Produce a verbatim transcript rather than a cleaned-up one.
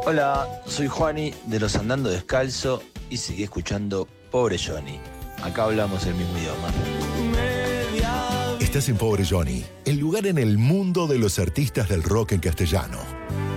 Hola, soy Juani de Los Andando Descalzo y seguí escuchando Pobre Johnny. Acá hablamos el mismo idioma. Estás en Pobre Johnny, el lugar en el mundo de los artistas del rock en castellano.